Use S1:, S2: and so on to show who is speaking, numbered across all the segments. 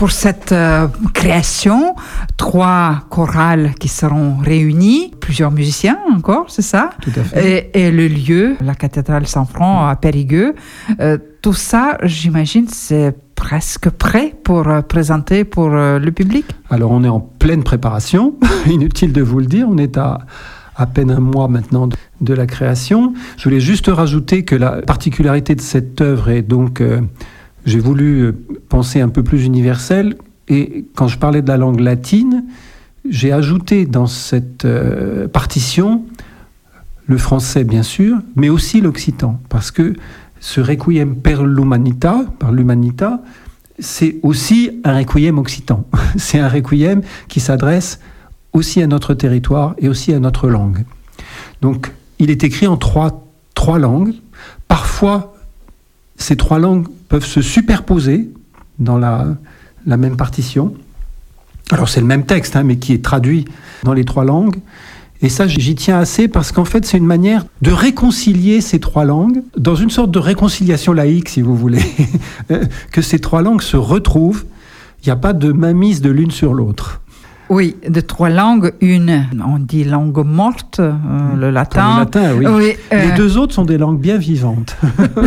S1: pour cette création, 3 chorales qui seront réunies, plusieurs musiciens encore, c'est ça?
S2: Tout à fait.
S1: Et le lieu, la cathédrale Saint-Front à Périgueux. Tout ça, j'imagine, c'est presque prêt pour présenter pour le public?
S2: Alors, on est en pleine préparation, inutile de vous le dire, on est à peine un mois maintenant de la création. Je voulais juste rajouter que la particularité de cette œuvre est donc, j'ai voulu penser un peu plus universel, et quand je parlais de la langue latine, j'ai ajouté dans cette partition le français bien sûr, mais aussi l'occitan, parce que ce requiem per l'humanità, par l'humanità, c'est aussi un requiem occitan. C'est un requiem qui s'adresse aussi à notre territoire et aussi à notre langue. Donc, il est écrit en trois langues. Parfois, ces 3 langues peuvent se superposer dans la même partition. Alors, c'est le même texte, mais qui est traduit dans les 3 langues. Et ça, j'y tiens assez parce qu'en fait, c'est une manière de réconcilier ces 3 langues dans une sorte de réconciliation laïque, si vous voulez. Que ces 3 langues se retrouvent. Il n'y a pas de mainmise de l'une sur l'autre.
S1: Oui, de 3 langues, une, on dit langue morte, le latin.
S2: Le latin, oui.
S1: Oui,
S2: Les 2 autres sont des langues bien vivantes.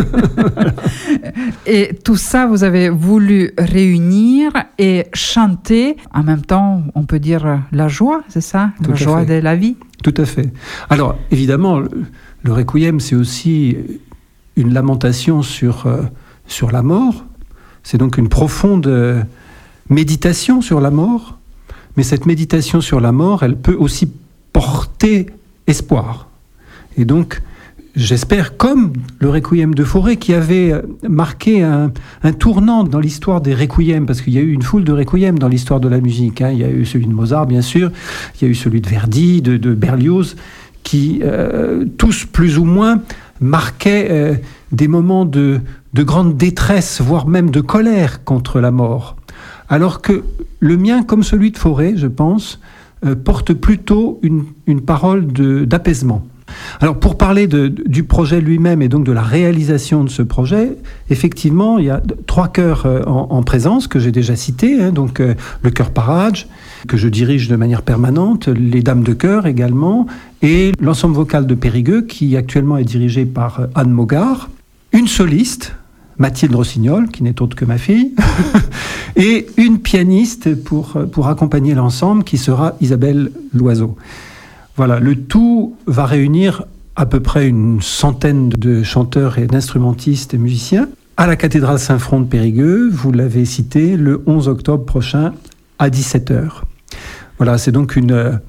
S1: Et tout ça, vous avez voulu réunir et chanter, en même temps, on peut dire la joie, c'est ça? La joie de la vie.
S2: Tout à fait. Alors, évidemment, le requiem, c'est aussi une lamentation sur la mort. C'est donc une profonde méditation sur la mort. Mais cette méditation sur la mort, elle peut aussi porter espoir. Et donc, j'espère, comme le Requiem de Fauré, qui avait marqué un tournant dans l'histoire des requiems, parce qu'il y a eu une foule de requiems dans l'histoire de la musique. Il y a eu celui de Mozart, bien sûr, il y a eu celui de Verdi, de Berlioz, qui, tous plus ou moins, marquaient des moments de grande détresse, voire même de colère contre la mort. Alors que le mien, comme celui de Fauré, je pense, porte plutôt une parole d'apaisement. Alors, pour parler du projet lui-même et donc de la réalisation de ce projet, effectivement, il y a 3 chœurs en présence que j'ai déjà cités, donc le chœur Parage, que je dirige de manière permanente, les Dames de chœur également, et l'ensemble vocal de Périgueux, qui actuellement est dirigé par Anne Mogard, une soliste, Mathilde Rossignol, qui n'est autre que ma fille, et une pianiste pour accompagner l'ensemble, qui sera Isabelle Loiseau. Voilà, le tout va réunir à peu près une centaine de chanteurs et d'instrumentistes et musiciens à la cathédrale Saint-Front de Périgueux, vous l'avez cité, le 11 octobre prochain à 17h. Voilà, c'est donc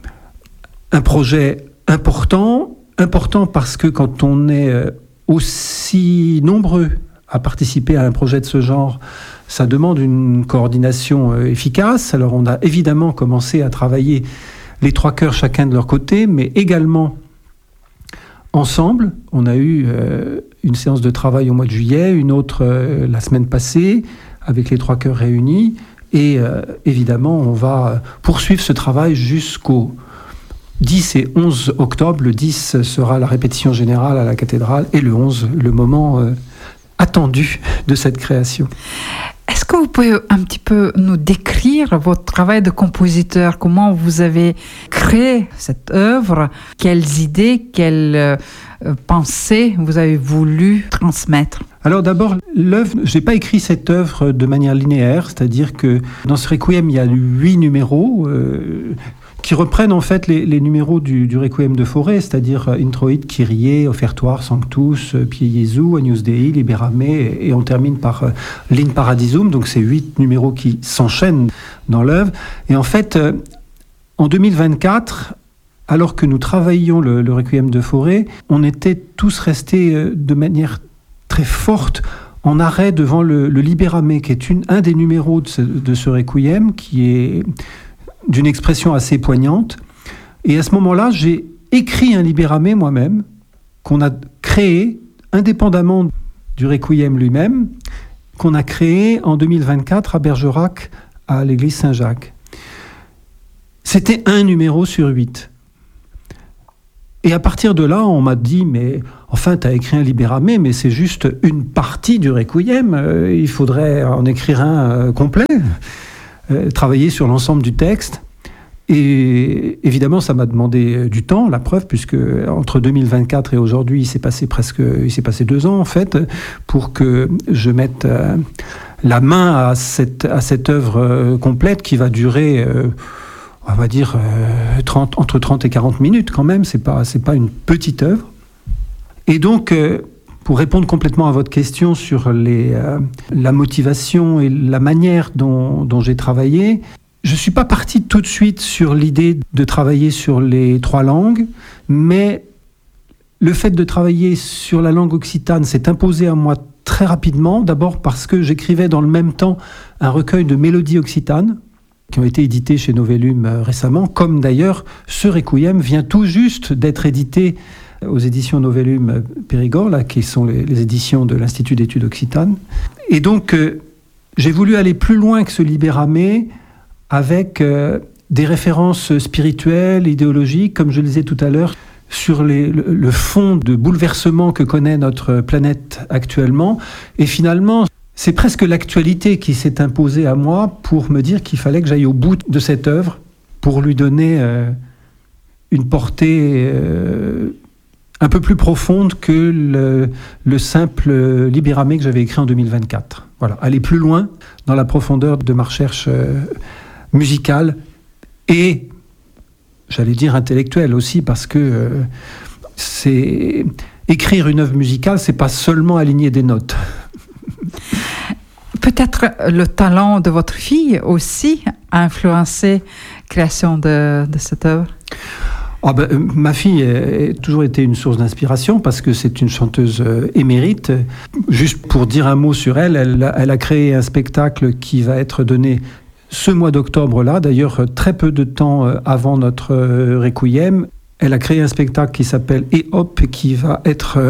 S2: un projet important parce que quand on est aussi nombreux à participer à un projet de ce genre, ça demande une coordination efficace. Alors on a évidemment commencé à travailler les 3 chœurs chacun de leur côté, mais également ensemble. On a eu une séance de travail au mois de juillet, une autre la semaine passée, avec les 3 chœurs réunis. Et évidemment, on va poursuivre ce travail jusqu'au 10 et 11 octobre. Le 10 sera la répétition générale à la cathédrale et le 11, le moment attendu de cette création.
S1: Est-ce que vous pouvez un petit peu nous décrire votre travail de compositeur? Comment vous avez créé cette œuvre? Quelles idées, quelles pensées vous avez voulu transmettre?
S2: Alors d'abord, l'œuvre, je n'ai pas écrit cette œuvre de manière linéaire, c'est-à-dire que dans ce requiem, il y a 8 numéros qui reprennent en fait les numéros du Requiem de Fauré, c'est-à-dire Introit, Kyrie, Offertoire, Sanctus, Pie Jesu, Agnus Dei, Libera me, et on termine par l'In Paradisum, donc c'est 8 numéros qui s'enchaînent dans l'œuvre. Et en fait, en 2024, alors que nous travaillions le Requiem de Fauré, on était tous restés de manière très forte en arrêt devant le Libera me, qui est un des numéros de ce Requiem, qui est d'une expression assez poignante. Et à ce moment-là, j'ai écrit un Libera me moi-même, qu'on a créé indépendamment du Requiem lui-même, qu'on a créé en 2024 à Bergerac, à l'église Saint-Jacques. C'était un numéro sur 8. Et à partir de là, on m'a dit, mais enfin, tu as écrit un Libera me, mais c'est juste une partie du Requiem, il faudrait en écrire un complet. travailler sur l'ensemble du texte. Et évidemment, ça m'a demandé du temps, la preuve, puisque entre 2024 et aujourd'hui, il s'est passé 2 ans, en fait, pour que je mette la main à cette œuvre complète qui va durer, on va dire, entre 30 et 40 minutes quand même. C'est pas une petite œuvre. Et donc, pour répondre complètement à votre question sur la motivation et la manière dont j'ai travaillé, je ne suis pas parti tout de suite sur l'idée de travailler sur les 3 langues, mais le fait de travailler sur la langue occitane s'est imposé à moi très rapidement, d'abord parce que j'écrivais dans le même temps un recueil de mélodies occitanes qui ont été édités chez Novellum récemment, comme d'ailleurs ce Requiem vient tout juste d'être édité aux éditions Novellum Périgord, là, qui sont les éditions de l'Institut d'études occitanes. Et donc, j'ai voulu aller plus loin que ce Libéramé, avec des références spirituelles, idéologiques, comme je le disais tout à l'heure, sur le fond de bouleversement que connaît notre planète actuellement. Et finalement, c'est presque l'actualité qui s'est imposée à moi pour me dire qu'il fallait que j'aille au bout de cette œuvre pour lui donner une portée un peu plus profonde que le simple Libéramé que j'avais écrit en 2024. Voilà, aller plus loin dans la profondeur de ma recherche musicale et, j'allais dire, intellectuelle aussi, parce que c'est écrire une œuvre musicale, c'est pas seulement aligner des notes.
S1: Peut-être le talent de votre fille aussi a influencé la création de cette œuvre.
S2: Ma fille a toujours été une source d'inspiration parce que c'est une chanteuse émérite. Juste pour dire un mot sur elle a créé un spectacle qui va être donné ce mois d'octobre-là, d'ailleurs très peu de temps avant notre Requiem. Elle a créé un spectacle qui s'appelle « Et hop » qui va être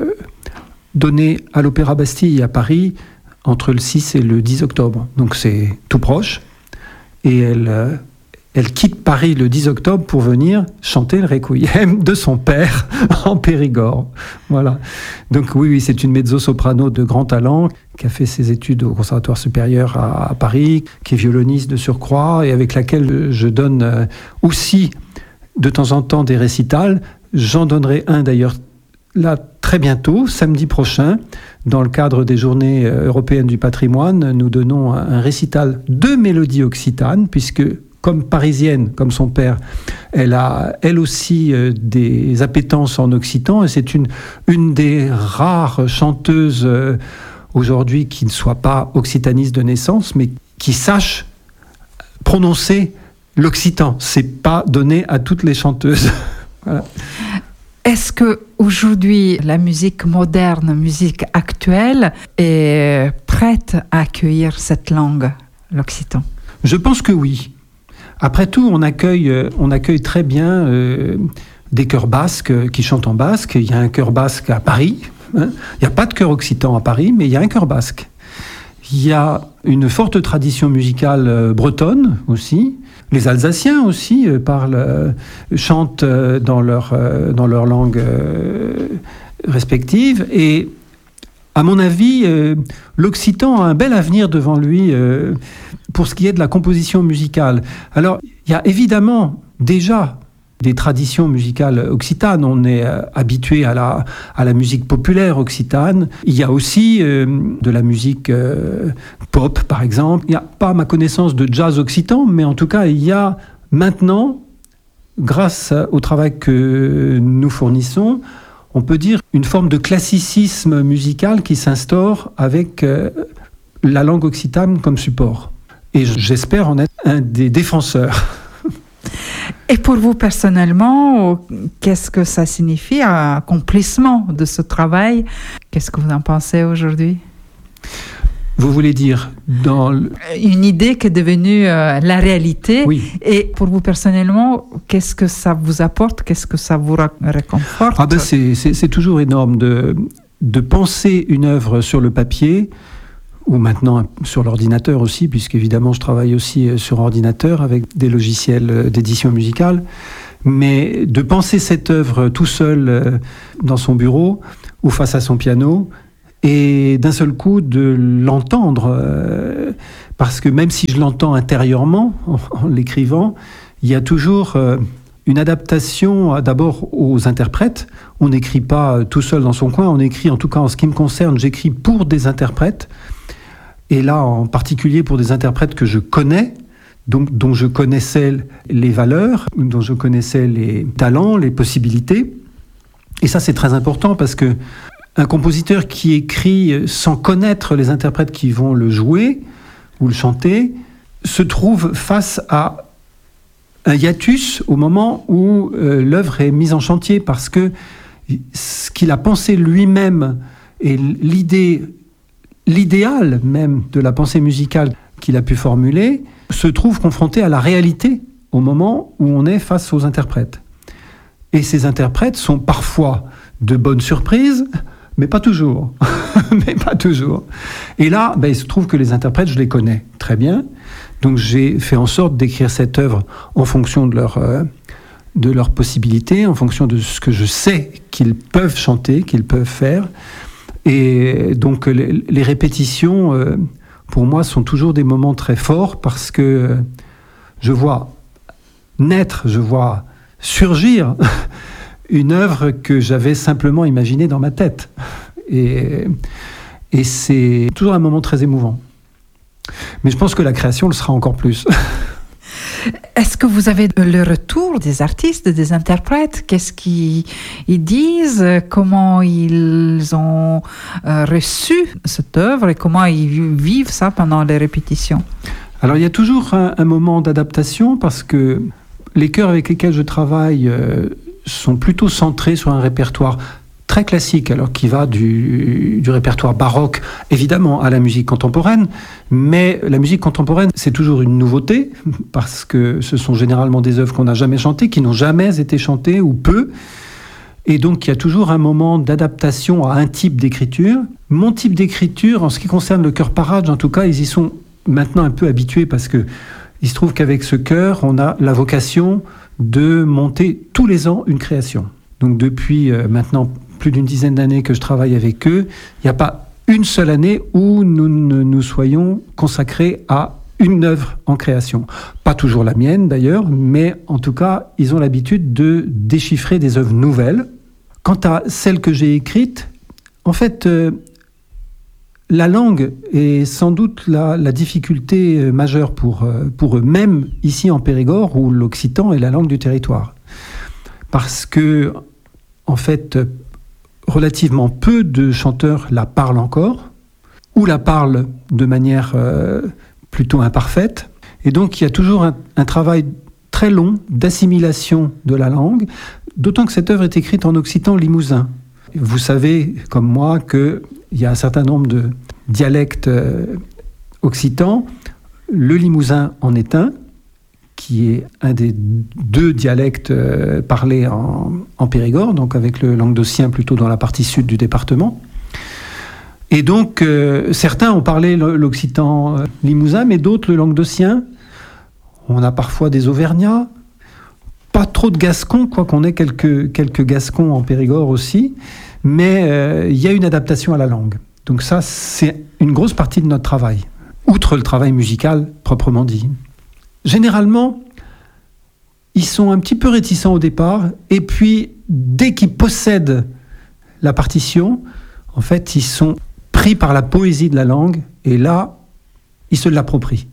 S2: donné à l'Opéra Bastille à Paris entre le 6 et le 10 octobre. Donc c'est tout proche. Et elle quitte Paris le 10 octobre pour venir chanter le Requiem de son père en Périgord. Voilà. Donc oui, c'est une mezzo-soprano de grand talent qui a fait ses études au Conservatoire supérieur à Paris, qui est violoniste de surcroît et avec laquelle je donne aussi de temps en temps des récitals. J'en donnerai un d'ailleurs là très bientôt, samedi prochain, dans le cadre des Journées européennes du patrimoine. Nous donnons un récital de mélodies occitanes, puisque comme parisienne, comme son père, elle a elle aussi des appétences en occitan, et c'est une des rares chanteuses aujourd'hui qui ne soit pas occitaniste de naissance, mais qui sache prononcer l'occitan. C'est pas donné à toutes les chanteuses. Voilà.
S1: Est-ce que aujourd'hui la musique moderne, musique actuelle, est prête à accueillir cette langue, l'occitan? Je pense que oui.
S2: Après tout, on accueille très bien des chœurs basques qui chantent en basque. Il y a un chœur basque à Paris. Il n'y a pas de chœur occitan à Paris, mais il y a un chœur basque. Il y a une forte tradition musicale bretonne aussi. Les Alsaciens aussi chantent dans leur langue respective. Et à mon avis, l'occitan a un bel avenir devant lui pour ce qui est de la composition musicale. Alors, il y a évidemment déjà des traditions musicales occitanes. On est habitué à la musique populaire occitane. Il y a aussi de la musique pop, par exemple. Il n'y a pas, à ma connaissance, de jazz occitan, mais en tout cas, il y a maintenant, grâce au travail que nous fournissons, on peut dire une forme de classicisme musical qui s'instaure avec la langue occitane comme support. Et j'espère en être un des défenseurs.
S1: Et pour vous personnellement, qu'est-ce que ça signifie, accomplissement de ce travail? Qu'est-ce que vous en pensez aujourd'hui?
S2: Vous voulez dire
S1: une idée qui est devenue la réalité.
S2: Oui.
S1: Et pour vous personnellement, qu'est-ce que ça vous apporte? Qu'est-ce que ça vous réconforte?
S2: C'est toujours énorme de penser une œuvre sur le papier, ou maintenant sur l'ordinateur aussi, puisqu'évidemment je travaille aussi sur ordinateur avec des logiciels d'édition musicale, mais de penser cette œuvre tout seul dans son bureau ou face à son piano et d'un seul coup de l'entendre, parce que même si je l'entends intérieurement en l'écrivant, il y a toujours une adaptation d'abord aux interprètes. On n'écrit pas tout seul dans son coin, on écrit, en tout cas en ce qui me concerne, j'écris pour des interprètes, et là en particulier pour des interprètes que je connais, donc, dont je connaissais les valeurs, dont je connaissais les talents, les possibilités. Et ça c'est très important parce que un compositeur qui écrit sans connaître les interprètes qui vont le jouer ou le chanter se trouve face à un hiatus au moment où l'œuvre est mise en chantier, parce que ce qu'il a pensé lui-même et l'idéal même de la pensée musicale qu'il a pu formuler se trouve confronté à la réalité au moment où on est face aux interprètes. Et ces interprètes sont parfois de bonnes surprises, mais pas toujours. Mais pas toujours. Et là, il se trouve que les interprètes, je les connais très bien. Donc j'ai fait en sorte d'écrire cette œuvre en fonction de leurs possibilités, en fonction de ce que je sais qu'ils peuvent chanter, qu'ils peuvent faire. Et donc les répétitions, pour moi, sont toujours des moments très forts, parce que je vois naître, je vois surgir une œuvre que j'avais simplement imaginée dans ma tête. Et c'est toujours un moment très émouvant. Mais je pense que la création le sera encore plus.
S1: Est-ce que vous avez le retour des artistes, des interprètes? Qu'est-ce qu'ils disent? Comment ils ont reçu cette œuvre et comment ils vivent ça pendant les répétitions?
S2: Alors il y a toujours un moment d'adaptation, parce que les chœurs avec lesquels je travaille sont plutôt centrés sur un répertoire très classique, alors qui va du répertoire baroque, évidemment, à la musique contemporaine. Mais la musique contemporaine, c'est toujours une nouveauté, parce que ce sont généralement des œuvres qu'on n'a jamais chantées, qui n'ont jamais été chantées, ou peu. Et donc, il y a toujours un moment d'adaptation à un type d'écriture. Mon type d'écriture, en ce qui concerne le chœur Parade, en tout cas, ils y sont maintenant un peu habitués, parce que il se trouve qu'avec ce chœur, on a la vocation de monter tous les ans une création. Donc depuis maintenant plus d'une dizaine d'années que je travaille avec eux, il n'y a pas une seule année où nous ne nous soyons consacrés à une œuvre en création. Pas toujours la mienne d'ailleurs, mais en tout cas, ils ont l'habitude de déchiffrer des œuvres nouvelles. Quant à celles que j'ai écrites, en fait, la langue est sans doute la difficulté majeure pour eux, même ici en Périgord, où l'occitan est la langue du territoire. Parce que, en fait, relativement peu de chanteurs la parlent encore, ou la parlent de manière plutôt imparfaite. Et donc, il y a toujours un travail très long d'assimilation de la langue, d'autant que cette œuvre est écrite en occitan limousin. Vous savez, comme moi, qu'il y a un certain nombre de dialectes occitans. Le limousin en est un, qui est un des deux dialectes parlés en Périgord, donc avec le languedocien plutôt dans la partie sud du département. Et donc, certains ont parlé l'occitan limousin, mais d'autres le languedocien. On a parfois des auvergnats, pas trop de gascons, quoi qu'on ait quelques gascons en Périgord aussi, mais il y a une adaptation à la langue. Donc ça, c'est une grosse partie de notre travail, outre le travail musical proprement dit. Généralement, ils sont un petit peu réticents au départ, et puis dès qu'ils possèdent la partition, en fait, ils sont pris par la poésie de la langue, et là, ils se l'approprient.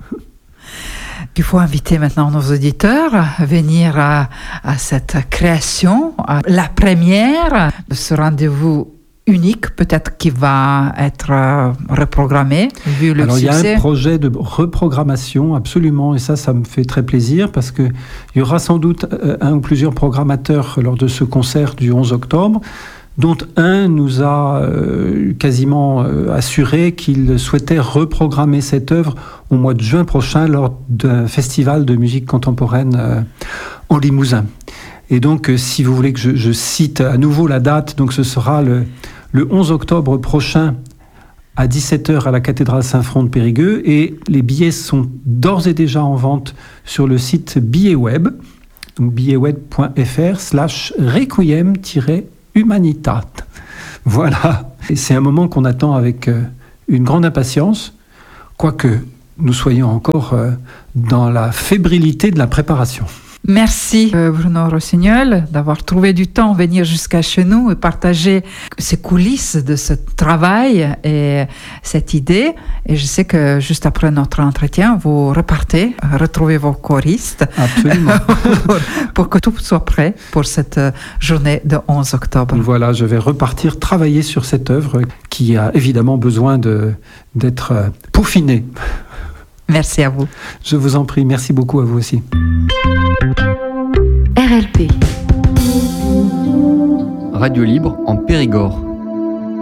S1: Il faut inviter maintenant nos auditeurs à venir à cette création, à la première de ce rendez-vous unique, peut-être qui va être reprogrammé, vu le succès.
S2: Il y a un projet de reprogrammation, absolument, et ça me fait très plaisir, parce qu'il y aura sans doute un ou plusieurs programmateurs lors de ce concert du 11 octobre, dont un nous a quasiment assuré qu'il souhaitait reprogrammer cette œuvre au mois de juin prochain lors d'un festival de musique contemporaine en Limousin. Et donc, si vous voulez que je cite à nouveau la date, donc ce sera le 11 octobre prochain à 17h à la cathédrale Saint-Front de Périgueux, et les billets sont d'ores et déjà en vente sur le site Billets Web, donc billetweb.fr/requiem-humanitat. Voilà. Et c'est un moment qu'on attend avec une grande impatience, quoique nous soyons encore dans la fébrilité de la préparation.
S1: Merci Bruno Rossignol d'avoir trouvé du temps de venir jusqu'à chez nous et partager ces coulisses de ce travail et cette idée. Et je sais que juste après notre entretien, vous repartez, retrouvez vos choristes.
S2: Absolument.
S1: pour que tout soit prêt pour cette journée de 11 octobre.
S2: Voilà, je vais repartir travailler sur cette œuvre qui a évidemment besoin d'être peaufinée.
S1: Merci à vous.
S2: Je vous en prie, merci beaucoup à vous aussi.
S3: RLP. Radio libre en Périgord.